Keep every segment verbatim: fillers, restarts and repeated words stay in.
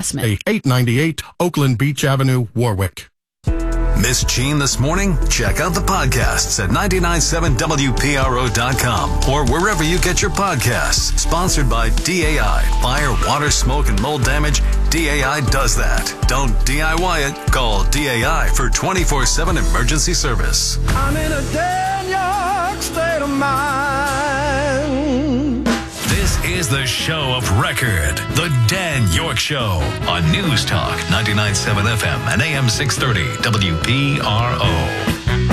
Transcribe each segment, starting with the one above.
eight ninety-eight Oakland Beach Avenue, Warwick. Miss Jean this morning? Check out the podcasts at nine nine seven W P R O dot com or wherever you get your podcasts. Sponsored by D A I. Fire, water, smoke, and mold damage. D A I does that. Don't D I Y it. Call D A I for twenty-four seven emergency service. I'm in a Dan York state of mind. This is the show of record. The Dan York Show on News Talk ninety-nine point seven F M and A M six thirty W P R O.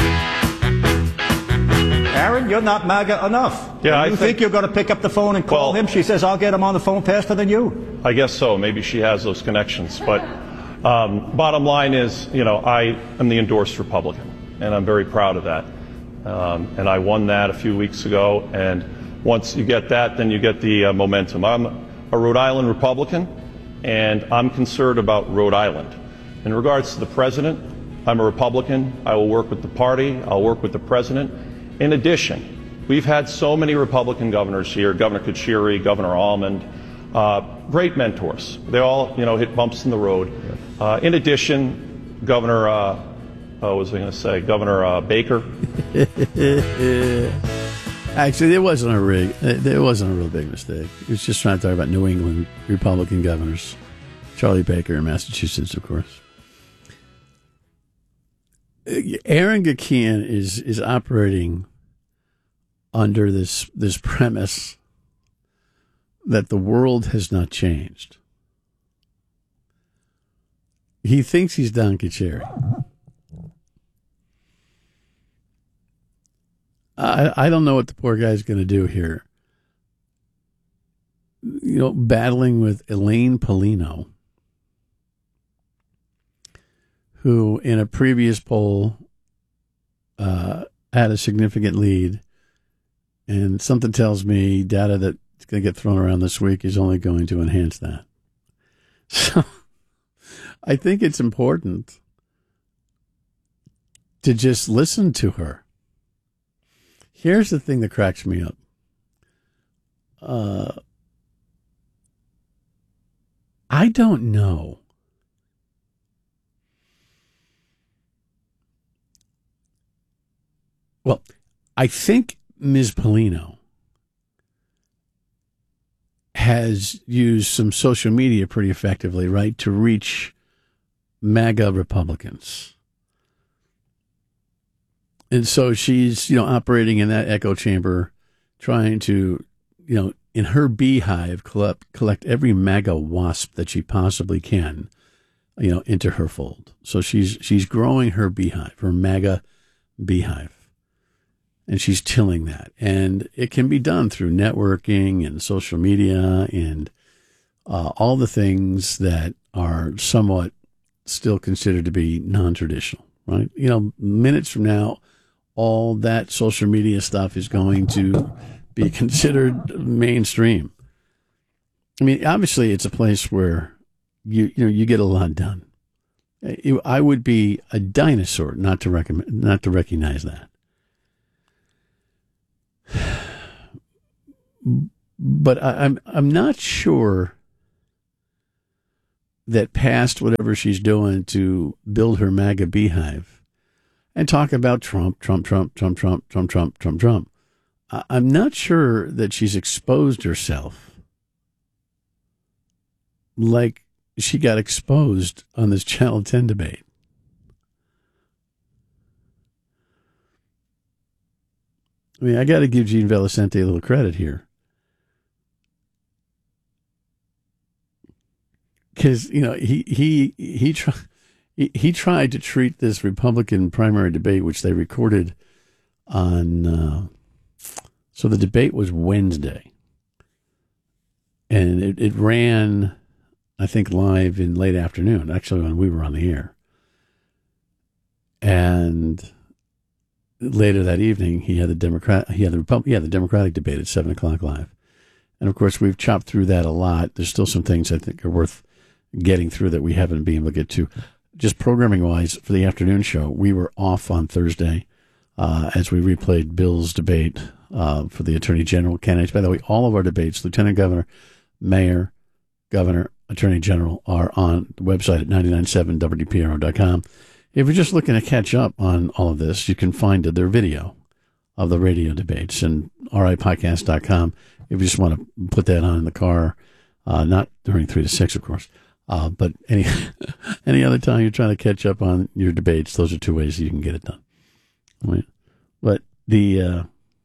Aaron, you're not MAGA enough. Yeah, I you think, think you're going to pick up the phone and call well, him? She says, I'll get him on the phone faster than you. I guess so. Maybe she has those connections. But um, bottom line is, you know, I am the endorsed Republican, and I'm very proud of that. Um, and I won that a few weeks ago. And once you get that, then you get the uh, momentum. I'm a Rhode Island Republican, and I'm concerned about Rhode Island. In regards to the president, I'm a Republican. I will work with the party. I'll work with the president. In addition, we've had so many Republican governors here, Governor Kucheri, Governor Almond, uh, great mentors. They all, you know, hit bumps in the road. Uh, in addition, Governor, uh, what was I going to say, Governor uh, Baker. Actually, there wasn't a rig. There wasn't a real big mistake. He was just trying to talk about New England Republican governors, Charlie Baker in Massachusetts, of course. Aaron Gakian is is operating under this this premise that the world has not changed. He thinks he's Don Kucheri. I I don't know what the poor guy's going to do here. You know, battling with Elaine Paulino, who in a previous poll uh, had a significant lead. And something tells me data that's going to get thrown around this week is only going to enhance that. So I think it's important to just listen to her. Here's the thing that cracks me up. Uh, I don't know. Well, I think Miz Paulino has used some social media pretty effectively, right, to reach MAGA Republicans. And so she's, you know, operating in that echo chamber, trying to, you know, in her beehive, collect, collect every MAGA wasp that she possibly can, you know, into her fold. So she's she's growing her beehive, her MAGA beehive. And she's tilling that. And it can be done through networking and social media and uh, all the things that are somewhat still considered to be non-traditional, right? You know, minutes from now, all that social media stuff is going to be considered mainstream. I mean, obviously, it's a place where you you know you get a lot done. I would be a dinosaur not to recommend, not to recognize that. But I, I'm I'm not sure that past whatever she's doing to build her MAGA beehive and talk about Trump, Trump, Trump, Trump, Trump, Trump, Trump, Trump, Trump, I'm not sure that she's exposed herself like she got exposed on this Channel ten debate. I mean, I got to give Gene Valicente a little credit here. Because, you know, he he he, try, he he tried to treat this Republican primary debate, which they recorded on, uh, so the debate was Wednesday. And it, it ran, I think, live in late afternoon, actually when we were on the air. And later that evening, he had the Democrat, he had the Republic, yeah, the Democratic debate at seven o'clock live, and of course we've chopped through that a lot. There's still some things I think are worth getting through that we haven't been able to get to. Just programming wise, for the afternoon show, we were off on Thursday uh, as we replayed Bill's debate uh, for the Attorney General candidates. By the way, all of our debates, Lieutenant Governor, Mayor, Governor, Attorney General are on the website at nine nine seven W P R O dot com. If you're just looking to catch up on all of this, you can find their video of the radio debates and R I podcast dot com if you just want to put that on in the car, uh, not during three to six, of course, uh, but any any other time you're trying to catch up on your debates, those are two ways you can get it done. Right? But the uh,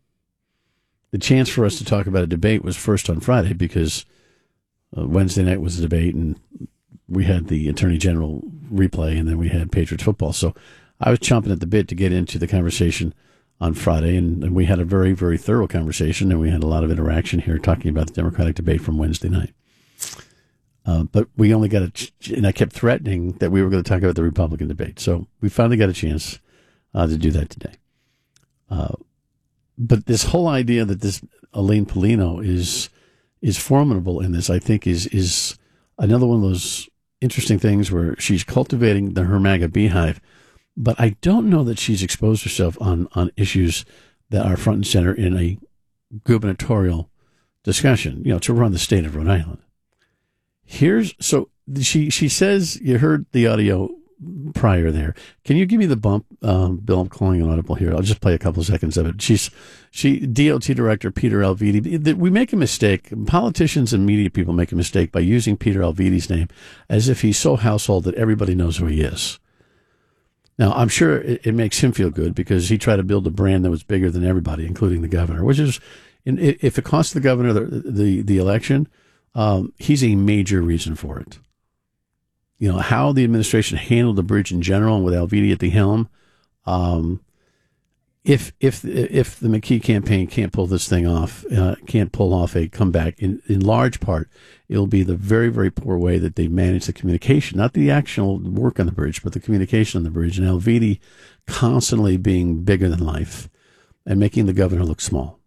the chance for us to talk about a debate was first on Friday because uh, Wednesday night was a debate and we had the Attorney General replay and then we had Patriots football. So I was chomping at the bit to get into the conversation on Friday, and, and we had a very, very thorough conversation, and we had a lot of interaction here talking about the Democratic debate from Wednesday night. Uh, but we only got a, ch- and I kept threatening that we were going to talk about the Republican debate. So we finally got a chance uh, to do that today. Uh, but this whole idea that this Elaine Paulino is is formidable in this, I think, is is another one of those interesting things where she's cultivating the her MAGA beehive. But I don't know that she's exposed herself on, on issues that are front and center in a gubernatorial discussion, you know, to run the state of Rhode Island. Here's, so she, she says, you heard the audio prior there. Can you give me the bump, um, Bill? I'm calling an audible here. I'll just play a couple of seconds of it. She's, she, D O T Director Peter Alviti. We make a mistake. Politicians and media people make a mistake by using Peter Alviti's name as if he's so household that everybody knows who he is. Now, I'm sure it, it makes him feel good because he tried to build a brand that was bigger than everybody, including the governor, which is, if it costs the governor the the, the election, um, he's a major reason for it. You know, how the administration handled the bridge in general and with Alviti at the helm, um, if if if the McKee campaign can't pull this thing off, uh, can't pull off a comeback, in, in large part, it'll be the very, very poor way that they manage the communication, not the actual work on the bridge, but the communication on the bridge. And Alviti constantly being bigger than life and making the governor look small.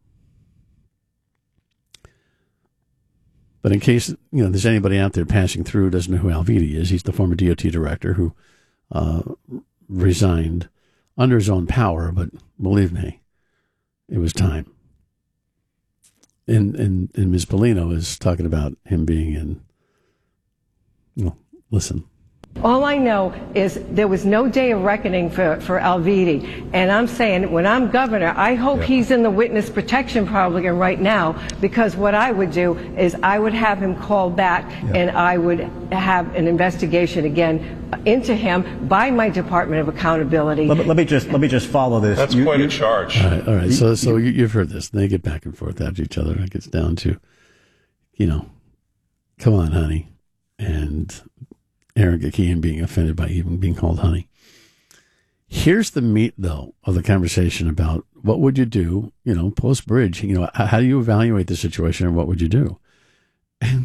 But in case, you know, there's anybody out there passing through who doesn't know who Alviti is, he's the former D O T director who uh, resigned under his own power, but believe me, it was time. And, and, and Miz Paulino is talking about him being in, well, listen. All I know is there was no day of reckoning for, for Alviti. And I'm saying, when I'm governor, I hope yeah. he's in the witness protection program right now, because what I would do is I would have him call back yeah. and I would have an investigation again into him by my Department of Accountability. Let me, let me just let me just follow this. That's you, quite you, a charge. All right, all right. So so you, you've heard this. They get back and forth after each other. It gets down to, you know, come on, honey, and Aaron Gakian being offended by even being called honey. Here's the meat, though, of the conversation about what would you do, you know, post-bridge. You know, how do you evaluate the situation and what would you do? And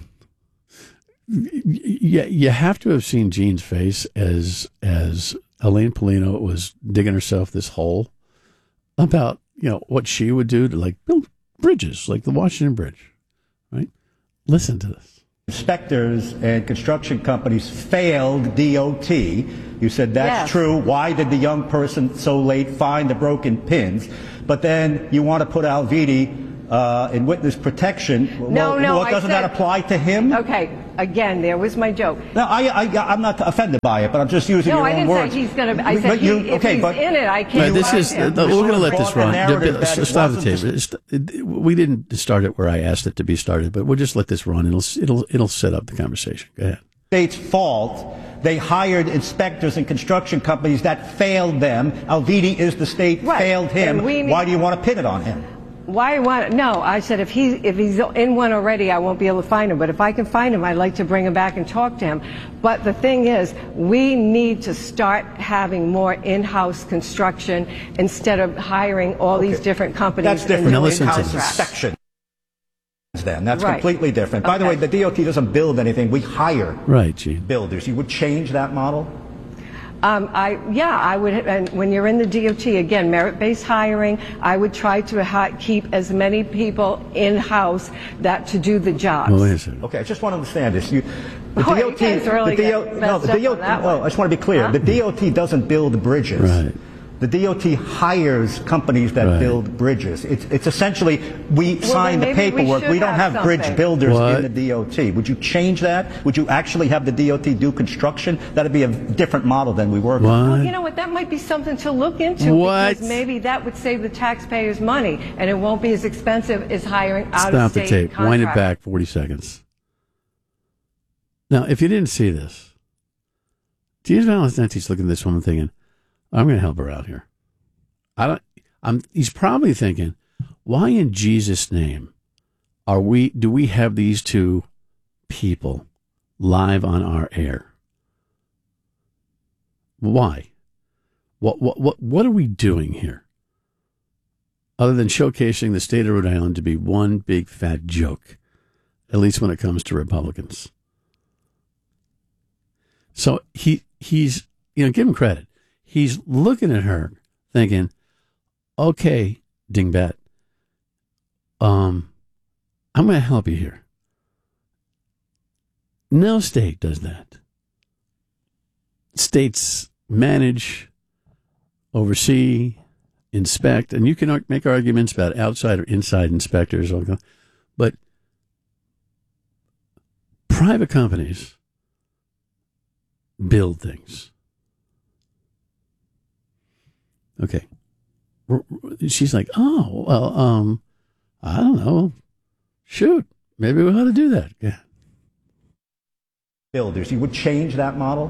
you, you have to have seen Jean's face as as Elaine Paulino was digging herself this hole about, you know, what she would do to, like, build bridges, like the Washington Bridge, right? Listen to this. Inspectors and construction companies failed D O T. You said that's yes. true. Why did the young person so late find the broken pins? But then you want to put Alviti uh, in witness protection. No, well, no, well, doesn't said, that apply to him? Okay, again, there was my joke. No, I, I, I'm not offended by it, but I'm just using no, your I own words. No, I didn't say he's going to. I said you, he, okay, if he's but, in it, I can't. Right, this is, uh, we're going to let this run. Stop the tape. Just, we didn't start it where I asked it to be started, but we'll just let this run. It'll it'll it'll set up the conversation. Go ahead. State's fault. They hired inspectors and construction companies that failed them. Alviti is the state right. failed him. Need, Why do you want to pin it on him? Why want? No, I said if he if he's in one already, I won't be able to find him. But if I can find him, I'd like to bring him back and talk to him. But the thing is, we need to start having more in-house construction instead of hiring all okay. these different companies. That's different. Now listen to in-house inspection. Then that's right. completely different. By okay. the way, the D O T doesn't build anything. We hire right, Gene. builders. You would change that model? Um, I yeah, I would. And when you're in the D O T again, merit-based hiring, I would try to ha- keep as many people in-house that to do the jobs. Well, is it? Okay, I just want to understand this. You, the oh, D O T, you guys really the D O T, no, the D O T. No, I just want to be clear. Huh? The D O T doesn't build bridges. Right. The D O T hires companies that Right. build bridges. It's, it's essentially, we Well, sign the then maybe we paperwork. We, should don't have have bridge something. builders What? in the D O T. Would you change that? Would you actually have the D O T do construction? That'd be a different model than we work on. Well, What? you know what? That might be something to look into What? because maybe that would save the taxpayers money and it won't be as expensive as hiring Stop out-of-state the tape. Wind it contractors. back forty seconds. Now, if you didn't see this, Jesus Valentini's looking at this woman thinking, I'm going to help her out here. I don't. I'm. He's probably thinking, why in Jesus' name are we? Do we have these two people live on our air? Why? What? What? What? What are we doing here? Other than showcasing the state of Rhode Island to be one big fat joke, at least when it comes to Republicans. So he he's you know give him credit. He's looking at her thinking, okay, dingbat, um, I'm going to help you here. No state does that. States manage, oversee, inspect, and you can make arguments about outside or inside inspectors, but private companies build things. Okay. She's like, oh, well, um, I don't know. Shoot, maybe we ought to do that. Yeah. Builders, you would change that model?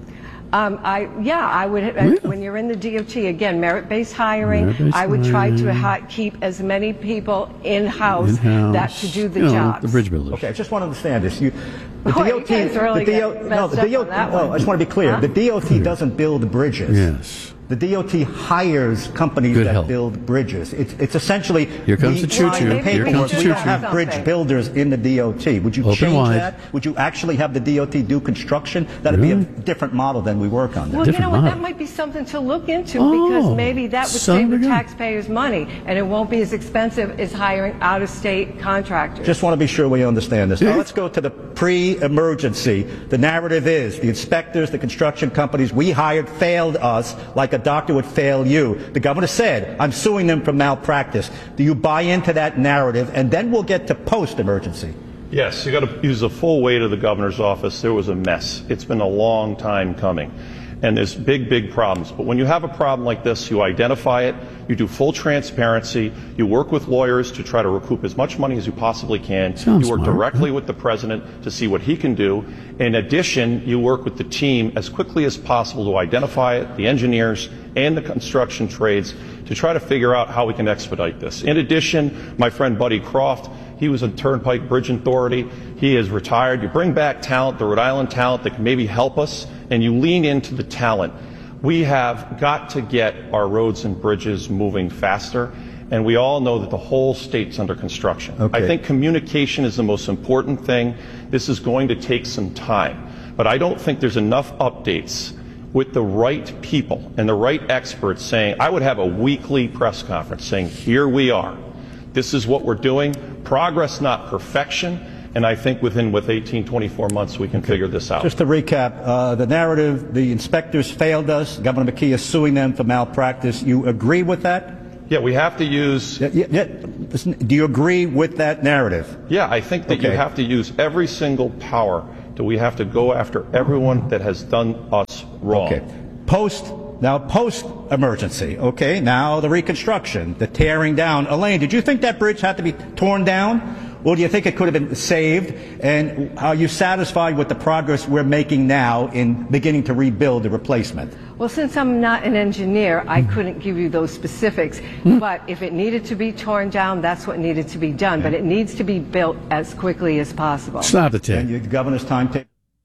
Um, I yeah, I would. Uh, Yeah. When you're in the D O T again, merit-based hiring, Merit-based I would try to hiring. hi- keep as many people in-house, In-house, that to do the you know, jobs. the bridge builders. Okay, I just want to understand this. You, the Boy, D O you T, guys really the get D O, no, messed the up D O on that no, one. I just want to be clear. Huh? The D O T doesn't build bridges. Yes. The D O T hires companies Good that help. build bridges. It's, it's essentially Here comes we the choo-choo. sign the Here paperwork. comes the We don't choo-choo. have bridge Something. builders in the D O T. Would you Open change wide. that? Would you actually have the D O T do construction? That'd be a Really? different model than we work on. Well, There. you know Different what? model. That might be something to look into Oh, because maybe that would son save of the a gun. taxpayers money and it won't be as expensive as hiring out-of-state contractors. Just want to be sure we understand this. Now let's go to the pre-emergency. The narrative is the inspectors, the construction companies we hired failed us like a doctor would fail you. The governor said, I'm suing them for malpractice. Do you buy into that narrative? And then we'll get to post-emergency. Yes, you got to use the full weight of the governor's office. There was a mess. It's been a long time coming. And there's big, big problems. But when you have a problem like this, you identify it, you do full transparency, you work with lawyers to try to recoup as much money as you possibly can. Sounds you work smart. directly with the president to see what he can do. In addition, you work with the team as quickly as possible to identify it, the engineers and the construction trades, to try to figure out how we can expedite this. In addition, my friend Buddy Croft, he was a Turnpike Bridge Authority. He is retired. You bring back talent, the Rhode Island talent that can maybe help us, and you lean into the talent. We have got to get our roads and bridges moving faster, and we all know that the whole state's under construction. Okay. I think communication is the most important thing. This is going to take some time, but I don't think there's enough updates with the right people and the right experts saying, I would have a weekly press conference saying, here we are. This is what we're doing. Progress, not perfection. And I think within with eighteen, twenty-four months, we can figure this out. Just to recap, uh, the narrative, the inspectors failed us. Governor McKee is suing them for malpractice. You agree with that? Yeah, we have to use, Yeah, yeah, yeah. Listen, do you agree with that narrative? yeah, I think that you Okay. have to use every single power. Do we have to go after everyone that has done us wrong? Okay. Post, now post emergency. Okay. Now the reconstruction, the tearing down. Elaine, did you think that bridge had to be torn down? Or do you think it could have been saved? And are you satisfied with the progress we're making now in beginning to rebuild the replacement? Well, since I'm not an engineer, I couldn't give you those specifics. But if it needed to be torn down, that's what needed to be done. But it needs to be built as quickly as possible. Stop the tape. And your governor's timetable?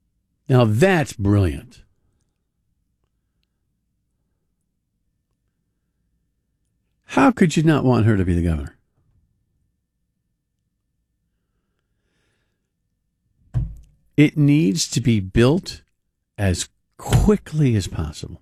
Now that's brilliant. How could you not want her to be the governor? It needs to be built as quickly as possible.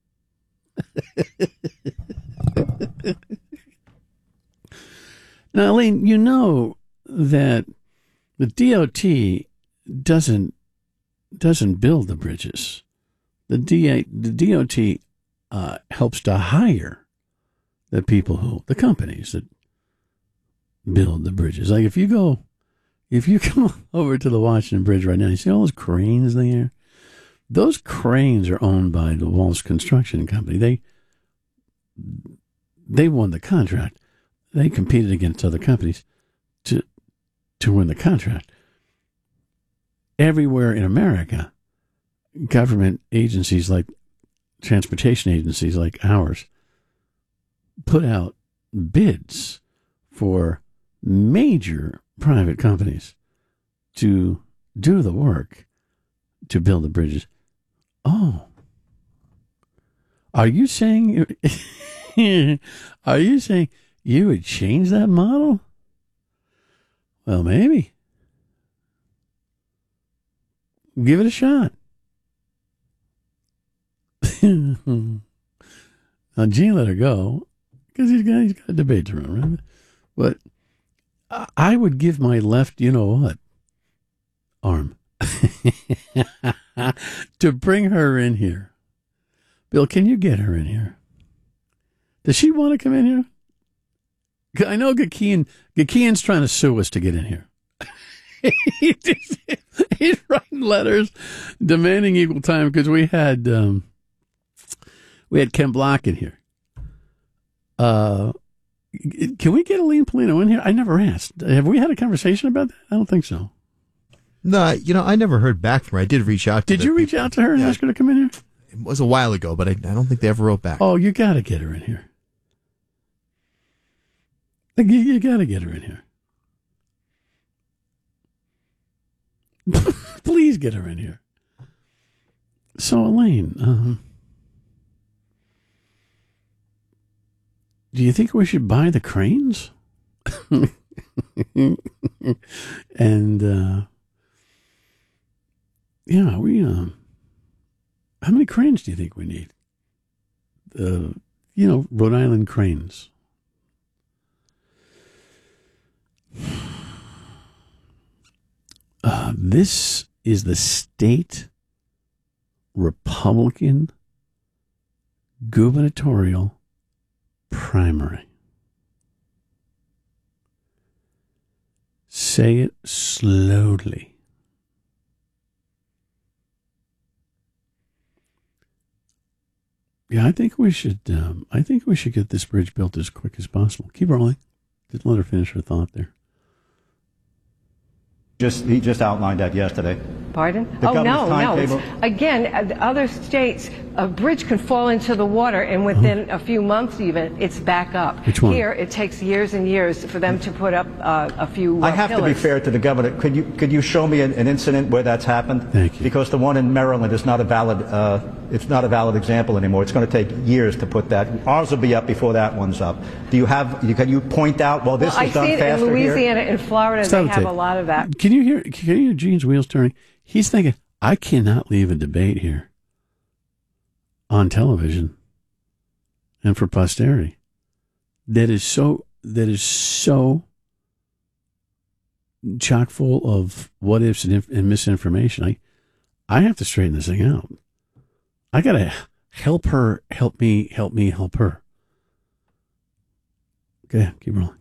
Now, Elaine, you know that the D O T doesn't doesn't build the bridges. The D A, the D O T uh, helps to hire the people who, the companies that build the bridges. Like if you go, if you go over to the Washington Bridge right now, you see all those cranes there? Those cranes are owned by the Walsh Construction Company. They, they won the contract. They competed against other companies to, to win the contract. Everywhere in America, government agencies like transportation agencies like ours put out bids for major private companies to do the work to build the bridges. Oh, are you saying, are you saying you would change that model? Well, maybe. Give it a shot. Now, Gene let her go because he's got, he's got a debate to run, right? But I would give my left, you know what, arm to bring her in here. Bill, can you get her in here? Does she want to come in here? I know Gakian, Gakian's trying to sue us to get in here. He's writing letters demanding equal time because we had um, we had Ken Block in here. Uh, can we get Aline Polino in here? I never asked. Have we had a conversation about that? I don't think so. No, you know, I never heard back from her. I did reach out to her. Did you reach out to her and yeah. ask her to come in here? It was a while ago, but I, I don't think they ever wrote back. Oh, you got to get her in here. You, you got to get her in here. Please get her in here. So, Elaine, um, do you think we should buy the cranes? and, uh, yeah, we, um, how many cranes do you think we need? Uh, you know, Rhode Island cranes. Uh, this is the state Republican gubernatorial primary. Say it slowly. Yeah, I think we should. Um, I think we should get this bridge built as quick as possible. Keep rolling. Just let her finish her thought there. Just he just outlined that yesterday. Pardon? The oh, no, no. timetable. Again, uh, other states, a bridge can fall into the water, and within uh-huh. a few months even, it's back up. Which one? Here, it takes years and years for them to put up uh, a few uh, I have pillars. to be fair to the governor. Could you could you show me an, an incident where that's happened? Thank you. Because the one in Maryland is not a valid uh, it's not a valid example anymore. It's going to take years to put that. Ours will be up before that one's up. Do you have? Can you point out? Well, this well, was done faster faster in Louisiana here? and Florida. Stop they have tape. a lot of that. Can you hear? Can you hear Gene's wheels turning? He's thinking, I cannot leave a debate here on television and for posterity. That is so. That is so chock full of what ifs and, and misinformation. I, I have to straighten this thing out. I gotta help her, help me, help me, help her. Okay, keep rolling.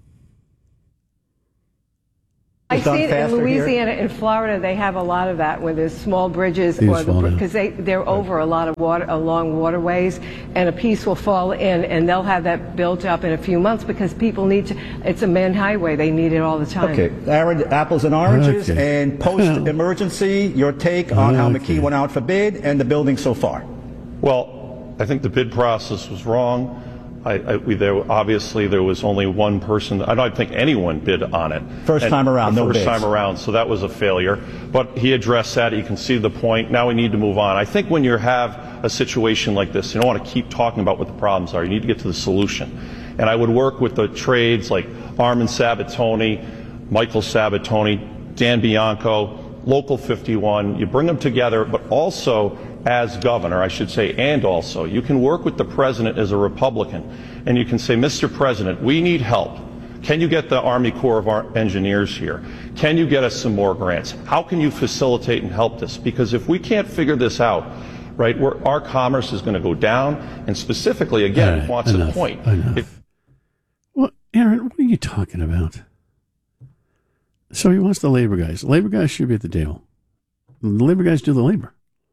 I see it in Louisiana and Florida. They have a lot of that where there's small bridges, or because the, they they're over a lot of water along waterways, and a piece will fall in, and they'll have that built up in a few months because people need to. It's a main highway; they need it all the time. Okay, Aaron, apples and oranges, okay. and post-emergency. Your take on okay. how McKee went out for bid and the building so far? Well, I think the bid process was wrong. I, I, we, there, obviously, there was only one person. I don't think anyone bid on it. First and time around, no First bids. time around, so that was a failure. But he addressed that. You can see the point. Now we need to move on. I think when you have a situation like this, you don't want to keep talking about what the problems are. You need to get to the solution. And I would work with the trades like Armin Sabatoni, Michael Sabatoni, Dan Bianco, Local fifty-one. You bring them together, but also as governor, I should say, and also, you can work with the president as a Republican, and you can say, Mister President, we need help. Can you get the Army Corps of Our Engineers here? Can you get us some more grants? How can you facilitate and help this? Because if we can't figure this out, right? Where our commerce is going to go down, and specifically, again, right, wants enough, a point. If, well, Aaron, what are you talking about? So he wants the labor guys. The labor guys should be at the table. The labor guys do the labor.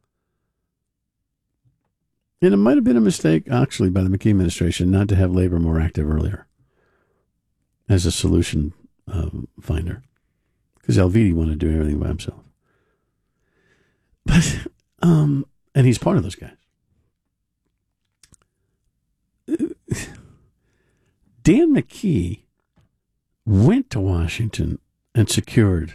And it might have been a mistake, actually, by the McKee administration not to have labor more active earlier as a solution uh, finder, because Alviti wanted to do everything by himself. But, um, and he's part of those guys. Dan McKee went to Washington and secured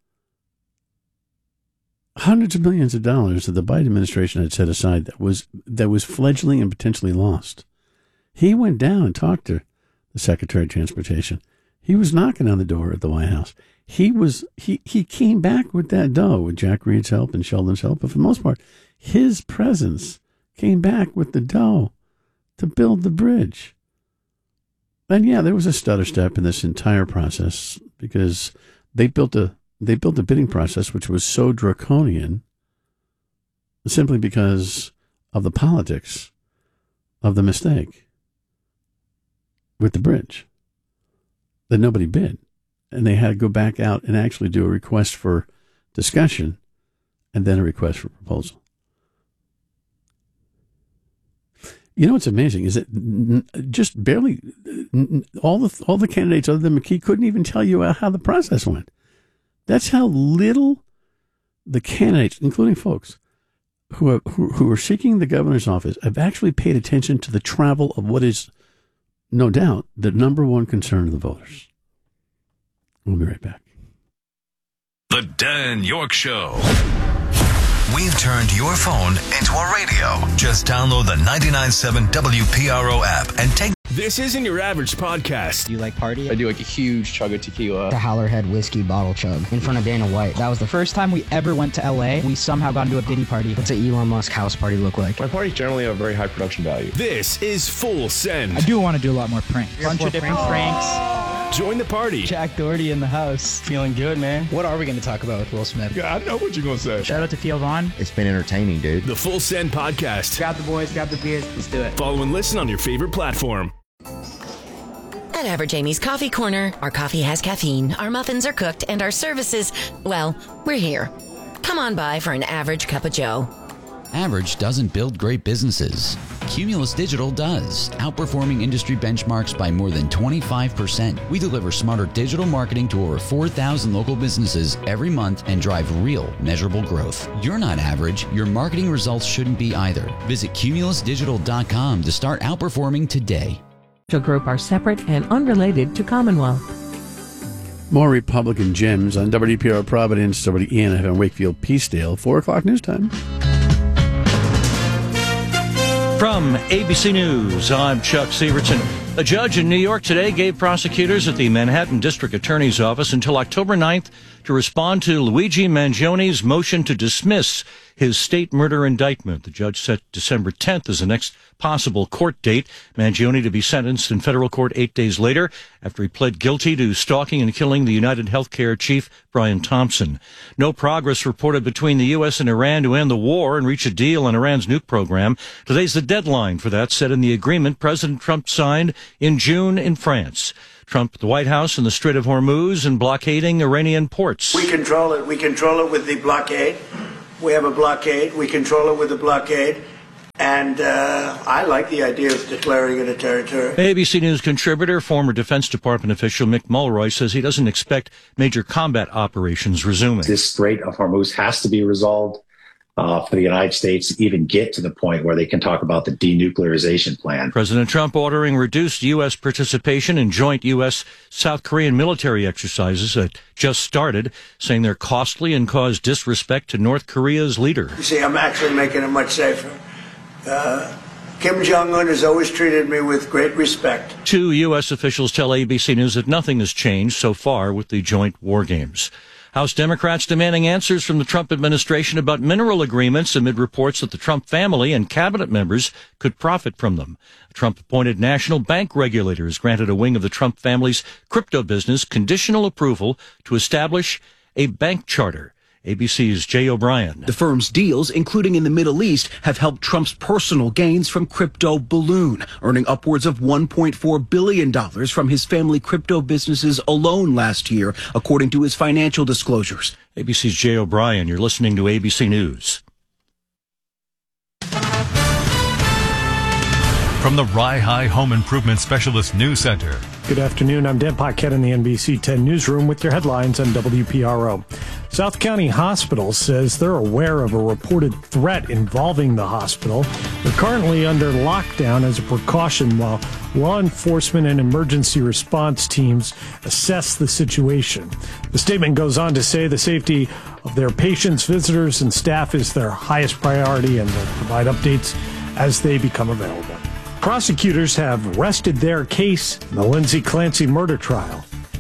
hundreds of millions of dollars that the Biden administration had set aside that was that was fledgling and potentially lost. He went down and talked to the Secretary of Transportation. He was knocking on the door at the White House. He was he he came back with that dough with Jack Reed's help and Sheldon's help, but for the most part, his presence came back with the dough to build the bridge. And yeah, there was a stutter step in this entire process because they built a they built a bidding process which was so draconian simply because of the politics of the mistake with the bridge that nobody bid. And they had to go back out and actually do a request for discussion and then a request for proposal. You know what's amazing is that just barely all the all the candidates other than McKee couldn't even tell you how the process went. That's how little the candidates, including folks who are, who, who are seeking the governor's office, have actually paid attention to the travel of what is, no doubt, the number one concern of the voters. We'll be right back. The Dan York Show. We've turned your phone into a radio. Just download the ninety-nine point seven W P R O app and take... This isn't your average podcast. Do you like party? I do like a huge chug of tequila. The Howlerhead whiskey bottle chug in front of Dana White. That was the first time we ever went to L A. We somehow got into a Diddy party. What's an Elon Musk house party look like? My parties generally have a very high production value. This is Full Send. I do want to do a lot more pranks. Bunch of different pranks. Join the party. Jack Doherty in the house. Feeling good, man. What are we going to talk about with Will Smith? Yeah, I know what you're going to say. Shout out to Theo Vaughn. It's been entertaining, dude. The Full Send podcast. Grab the boys, grab the beers. Let's do it. Follow and listen on your favorite platform. At Average Amy's Coffee Corner, our coffee has caffeine, our muffins are cooked, and our services, well, we're here. Come on by for an average cup of joe. Average doesn't build great businesses. Cumulus Digital does, outperforming industry benchmarks by more than twenty-five percent. We deliver smarter digital marketing to over four thousand local businesses every month and drive real, measurable growth. You're not average. Your marketing results shouldn't be either. Visit cumulus digital dot com to start outperforming today. Group are separate and unrelated to Commonwealth. More Republican gems on W P R Providence, W E N F M Wakefield, Peacedale, four o'clock news time. From A B C News, I'm Chuck Severson. A judge in New York today gave prosecutors at the Manhattan District Attorney's Office until October ninth to respond to Luigi Mangioni's motion to dismiss his state murder indictment. The judge set December tenth as the next possible court date. Mangioni to be sentenced in federal court eight days later after he pled guilty to stalking and killing the United Healthcare chief, Brian Thompson. No progress reported between the U S and Iran to end the war and reach a deal on Iran's nuke program. Today's the deadline for that, set in the agreement President Trump signed in June in France. Trump at the White House and the Strait of Hormuz and blockading Iranian ports. We control it. We control it with the blockade. We have a blockade. We control it with the blockade. And uh, I like the idea of declaring it a territory. A B C News contributor, former Defense Department official Mick Mulroy says he doesn't expect major combat operations resuming. This Strait of Hormuz has to be resolved uh, for the United States to even get to the point where they can talk about the denuclearization plan. President Trump ordering reduced U S participation in joint U S South Korean military exercises that just started, saying they're costly and cause disrespect to North Korea's leader. You see, I'm actually making it much safer. Uh, Kim Jong-un has always treated me with great respect. Two U S officials tell A B C News that nothing has changed so far with the joint war games. House Democrats demanding answers from the Trump administration about mineral agreements amid reports that the Trump family and cabinet members could profit from them. A Trump-appointed national bank regulator has granted a wing of the Trump family's crypto business conditional approval to establish a bank charter. A B C's Jay O'Brien. The firm's deals, including in the Middle East, have helped Trump's personal gains from crypto balloon, earning upwards of one point four billion dollars from his family crypto businesses alone last year, according to his financial disclosures. A B C's Jay O'Brien. You're listening to A B C News. From the Rye High Home Improvement Specialist News Center. Good afternoon. I'm Dan Paquette in the N B C ten Newsroom with your headlines on W P R O. South County Hospital says they're aware of a reported threat involving the hospital. They're currently under lockdown as a precaution while law enforcement and emergency response teams assess the situation. The statement goes on to say the safety of their patients, visitors, and staff is their highest priority, and they'll provide updates as they become available. Prosecutors have rested their case in the Lindsay Clancy murder trial.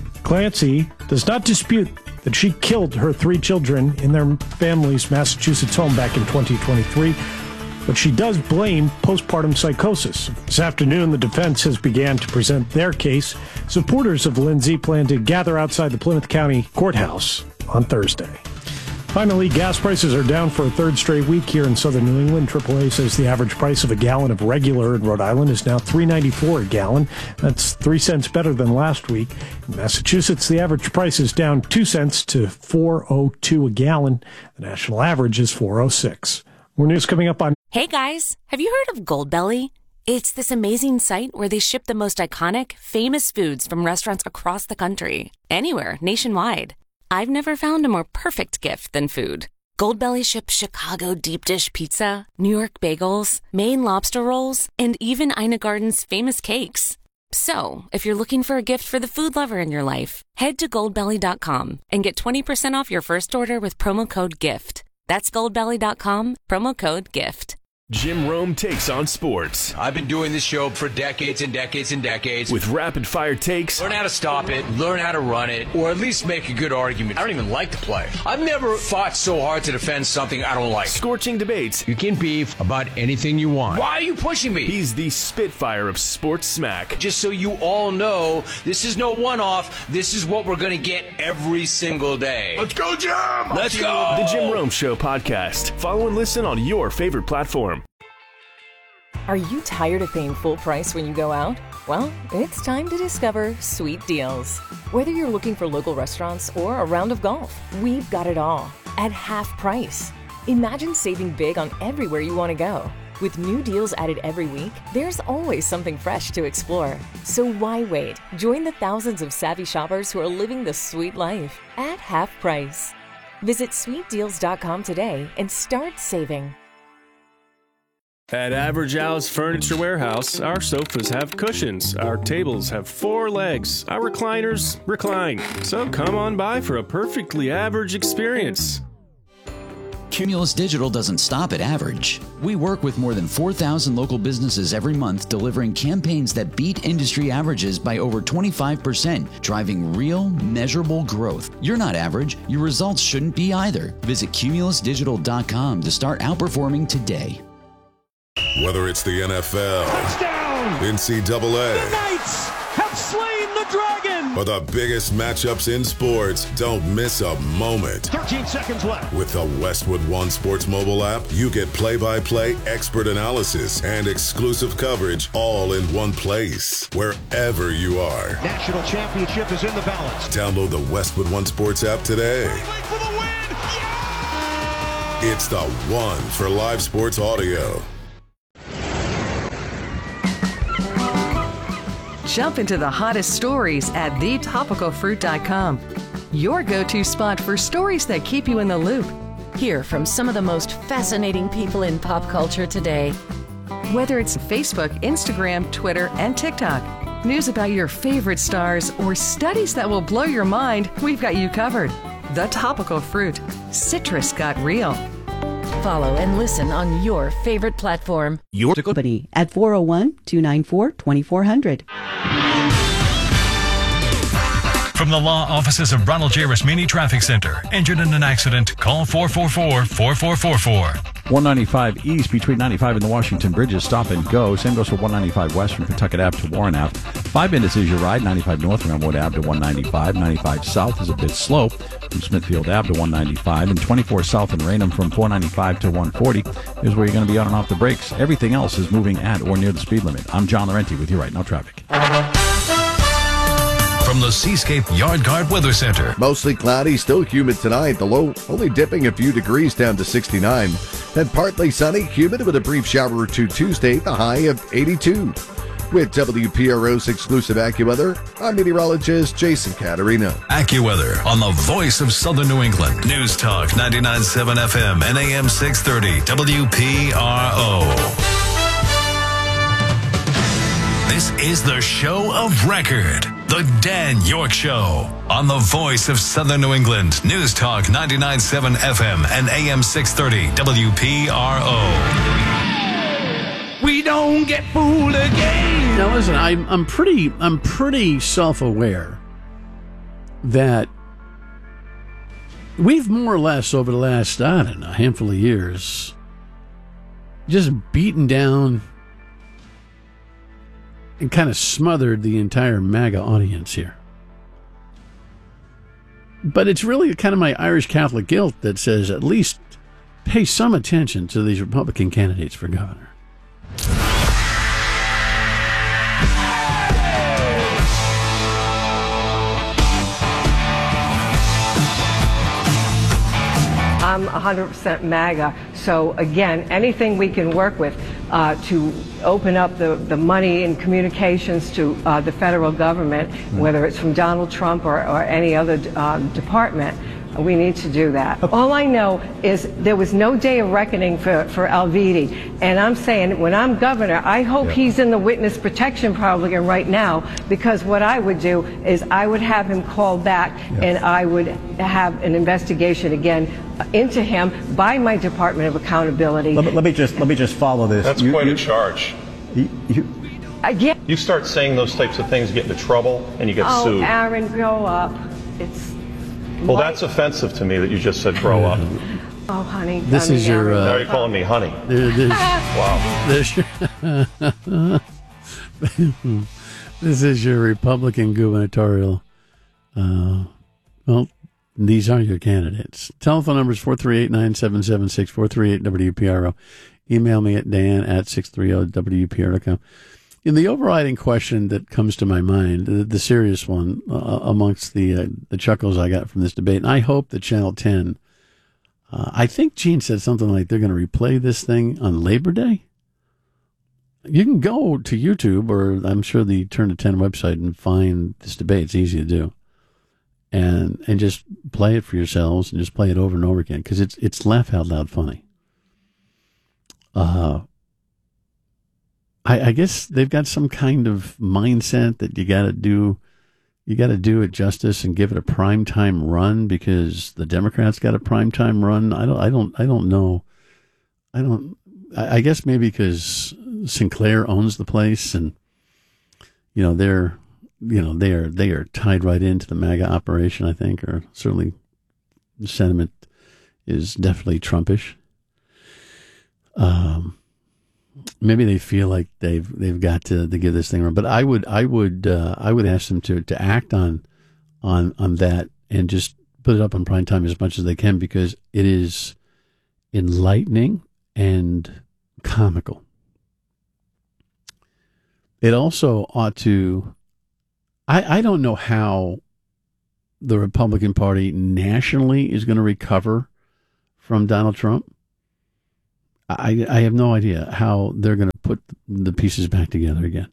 Clancy does not dispute that she killed her three children in their family's Massachusetts home back in twenty twenty-three, but she does blame postpartum psychosis. This afternoon, the defense has began to present their case. Supporters of Lindsay plan to gather outside the Plymouth County Courthouse on Thursday. Finally, gas prices are down for a third straight week here in southern New England. triple A says the average price of a gallon of regular in Rhode Island is now three dollars and ninety-four cents a gallon. That's three cents better than last week. In Massachusetts, the average price is down two cents to four dollars and two cents a gallon. The national average is four dollars and six cents. More news coming up on... Hey guys, have you heard of Goldbelly? It's this amazing site where they ship the most iconic, famous foods from restaurants across the country. Anywhere, nationwide. I've never found a more perfect gift than food. Goldbelly ships Chicago deep dish pizza, New York bagels, Maine lobster rolls, and even Ina Garden's famous cakes. So, if you're looking for a gift for the food lover in your life, head to goldbelly dot com and get twenty percent off your first order with promo code GIFT. That's goldbelly dot com, promo code GIFT. Jim Rome takes on sports. I've been doing this show for decades and decades and decades. With rapid-fire takes. Learn how to stop it, learn how to run it, or at least make a good argument. I don't even like to play. I've never fought so hard to defend something I don't like. Scorching debates. You can beef about anything you want. Why are you pushing me? He's the Spitfire of sports smack. Just so you all know, this is no one-off. This is what we're going to get every single day. Let's go, Jim! Let's go! The Jim Rome Show podcast. Follow and listen on your favorite platform. Are you tired of paying full price when you go out? Well, it's time to discover Sweet Deals. Whether you're looking for local restaurants or a round of golf, we've got it all at half price. Imagine saving big on everywhere you want to go. With new deals added every week, there's always something fresh to explore. So why wait? Join the thousands of savvy shoppers who are living the sweet life at half price. Visit sweet deals dot com today and start saving. At Average Al's Furniture Warehouse, our sofas have cushions, our tables have four legs, our recliners recline. So come on by for a perfectly average experience. Cumulus Digital doesn't stop at average. We work with more than four thousand local businesses every month, delivering campaigns that beat industry averages by over twenty-five percent, driving real, measurable growth. You're not average. Your results shouldn't be either. Visit cumulus digital dot com to start outperforming today. Whether it's the N F L, touchdown, N C double A, the Knights have slain the dragon, or the biggest matchups in sports, don't miss a moment. thirteen seconds left. With the Westwood One Sports mobile app, you get play-by-play expert analysis and exclusive coverage all in one place, wherever you are. National championship is in the balance. Download the Westwood One Sports app today. For the win. Yeah! It's the one for live sports audio. Jump into the hottest stories at the topical fruit dot com. Your go-to spot for stories that keep you in the loop. Hear from some of the most fascinating people in pop culture today. Whether it's Facebook, Instagram, Twitter, and TikTok, news about your favorite stars, or studies that will blow your mind, we've got you covered. The Topical Fruit. Citrus got real. Follow and listen on your favorite platform. Your company at four oh one, two nine four, two four zero zero. From the law offices of Ronald J. Rasmini Traffic Center. Injured in an accident? Call four four four, four four four four. one ninety-five East between ninety-five and the Washington Bridges. Stop and go. Same goes for one ninety-five West from Kentucky Ave to Warren Ave. Five minutes is your ride. ninety-five north from Elmwood Ave to one ninety-five. ninety-five south is a bit slow from Smithfield Ave to one ninety-five. And twenty-four south in Raynham from four ninety-five to one forty is where you're going to be on and off the brakes. Everything else is moving at or near the speed limit. I'm John Laurenti with you right now, traffic. From the Seascape Yard Guard Weather Center. Mostly cloudy, still humid tonight. The low only dipping a few degrees down to sixty-nine. Then partly sunny, humid with a brief shower or two Tuesday, the high of eighty-two. With W P R O's exclusive AccuWeather, I'm meteorologist Jason Caterino. AccuWeather on the voice of Southern New England. News Talk ninety-nine point seven F M and A M six thirty W P R O. This is the show of record. The Dan York Show on the voice of Southern New England. News Talk ninety-nine point seven F M and A M six thirty W P R O. We don't get fooled again. Now listen, I'm I'm pretty I'm pretty self-aware that we've more or less over the last I don't know handful of years just beaten down and kind of smothered the entire MAGA audience here. But it's really kind of my Irish Catholic guilt that says at least pay some attention to these Republican candidates for governor. I'm one hundred percent MAGA. So again, anything we can work with uh, to open up the, the money and communications to uh, the federal government, mm-hmm. whether it's from Donald Trump or, or any other uh, department, we need to do that. All I know is there was no day of reckoning for, for Alviti. And I'm saying, when I'm governor, I hope yeah. he's in the witness protection program right now, because what I would do is I would have him called back yeah. and I would have an investigation again into him by my Department of Accountability. Let me, let me just let me just follow this. That's you, quite you, a charge. You, you, uh, yeah. you start saying those types of things, get into trouble, and you get oh, sued. Oh, Aaron, grow up. It's Well, that's offensive to me that you just said grow up. Oh, honey. This I mean, is your. Uh, now you're calling me honey. There, there's, wow. This, this is your Republican gubernatorial. Uh, well, these are your candidates. Telephone number is four three eight, nine seven seven six, four three eight W P R O. Email me at dan at six thirty W P R O dot com. In the overriding question that comes to my mind, the, the serious one uh, amongst the uh, the chuckles I got from this debate, and I hope that Channel ten, uh, I think Gene said something like they're going to replay this thing on Labor Day. You can go to YouTube, or I'm sure the Turn to ten website, and find this debate. It's easy to do, and and just play it for yourselves, and just play it over and over again, because it's it's laugh out loud funny. Uh. I, I guess they've got some kind of mindset that you got to do, you got to do it justice and give it a primetime run, because the Democrats got a primetime run. I don't, I don't, I don't know. I don't. I, I guess maybe because Sinclair owns the place, and you know they're, you know they are they are tied right into the MAGA operation. I think, or certainly, the sentiment is definitely Trumpish. Um. Maybe they feel like they've they've got to, to give this thing a run, but I would I would uh, I would ask them to, to act on on on that and just put it up on prime time as much as they can, because it is enlightening and comical. It also ought to. I I don't know how the Republican Party nationally is going to recover from Donald Trump. I, I have no idea how they're going to put the pieces back together again.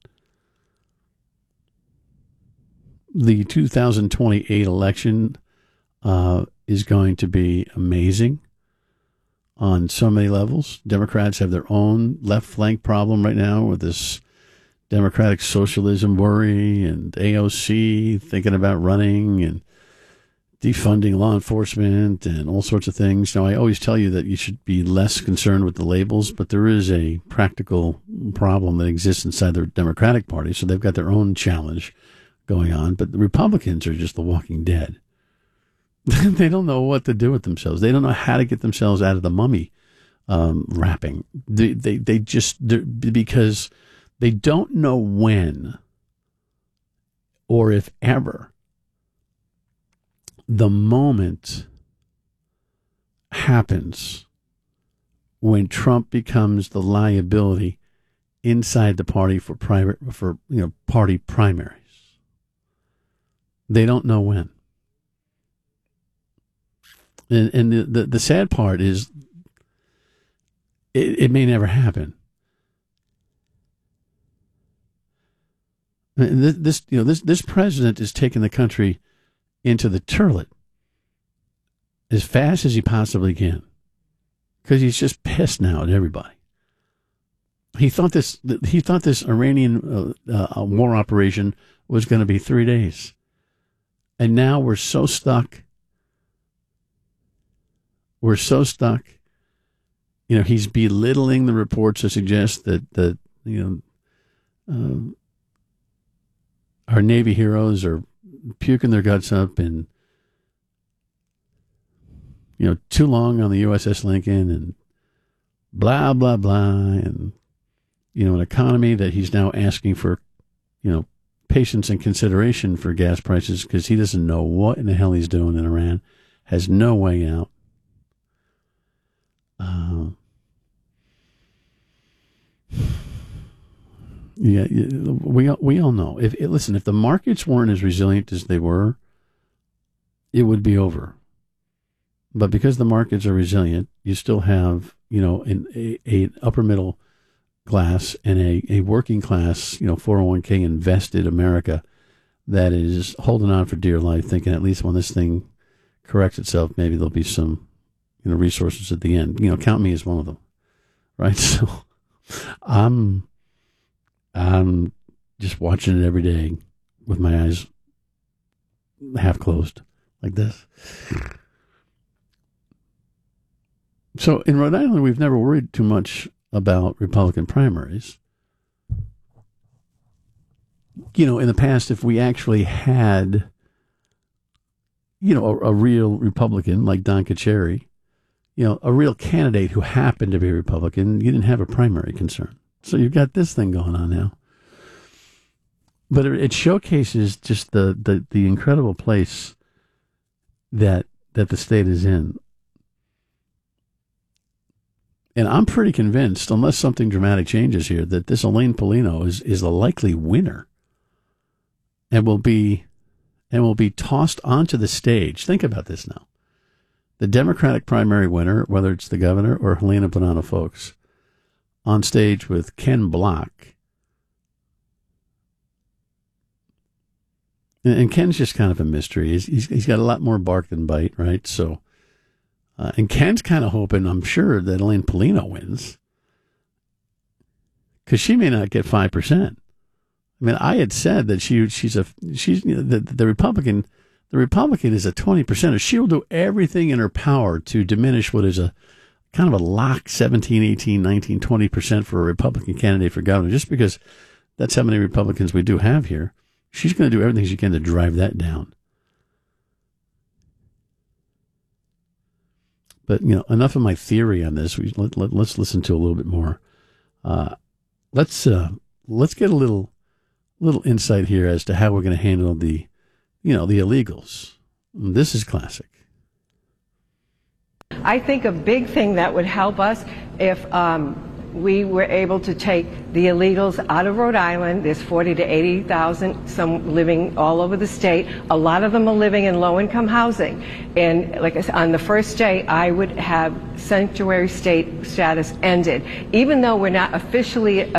The two thousand twenty-eight election uh, is going to be amazing on so many levels. Democrats have their own left flank problem right now with this democratic socialism worry, and A O C thinking about running, and defunding law enforcement and all sorts of things. Now, I always tell you that you should be less concerned with the labels, but there is a practical problem that exists inside the Democratic Party, so they've got their own challenge going on. But the Republicans are just the walking dead. They don't know what to do with themselves. They don't know how to get themselves out of the mummy um, wrapping. They, they, they just, because they don't know when or if ever, the moment happens when Trump becomes the liability inside the party for private for you know party primaries. They don't know when. And and the, the, the sad part is it, it may never happen. This, this you know this this president is taking the country into the toilet as fast as he possibly can, because he's just pissed now at everybody. He thought this he thought this Iranian uh, uh, war operation was going to be three days, and now we're so stuck. We're so stuck. You know, he's belittling the reports that suggest that that you know uh, our Navy heroes are puking their guts up and you know too long on the U S S Lincoln and blah blah blah and. You know, an economy that he's now asking for, you know, patience and consideration for gas prices because he doesn't know what in the hell he's doing in Iran, has no way out. Uh, yeah, we we all know. If listen, if the markets weren't as resilient as they were, it would be over. But because the markets are resilient, you still have, you know, an a, a upper middle class and a, a working class, you know, four oh one k invested America that is holding on for dear life, thinking at least when this thing corrects itself, maybe there'll be some, you know, resources at the end. You know, count me as one of them, right? So I'm, I'm just watching it every day with my eyes half closed like this. So in Rhode Island, we've never worried too much about Republican primaries. You know, in the past, if we actually had, you know, a, a real Republican like Don Kacheri, you know, a real candidate who happened to be a Republican, you didn't have a primary concern. So you've got this thing going on now. But it, it showcases just the, the, the incredible place that that the state is in. And I'm pretty convinced, unless something dramatic changes here, that this Elaine Paulino is, is the likely winner and will be and will be tossed onto the stage. Think about this now. The Democratic primary winner, whether it's the governor or Helena Bonanno Folks, on stage with Ken Block. And, and Ken's just kind of a mystery. He's, he's, he's got a lot more bark than bite, right? So... Uh, and Ken's kind of hoping, I'm sure, that Elaine Paulino wins because she may not get five percent. I mean, I had said that she she's a she's you know, the the Republican the Republican is a twenty percenter. She will do everything in her power to diminish what is a kind of a lock seventeen, eighteen, nineteen, twenty percent for a Republican candidate for governor, just because that's how many Republicans we do have here. She's going to do everything she can to drive that down. But, you know, enough of my theory on this. We, let, let, let's listen to a little bit more. Uh, let's uh, let's get a little little insight here as to how we're going to handle the, you know, the illegals. This is classic. I think a big thing that would help us if um, we were able to take the illegals out of Rhode Island. There's forty to eighty thousand, some living all over the state. A lot of them are living in low-income housing. And like I said, on the first day, I would have sanctuary state status ended. Even though we're not officially